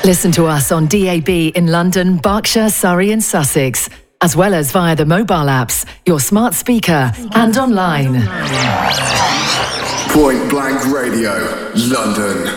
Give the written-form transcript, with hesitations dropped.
Listen to us on DAB in London, Berkshire, Surrey and Sussex, as well as via the mobile apps, your smart speaker and online. Point Blank Radio, London.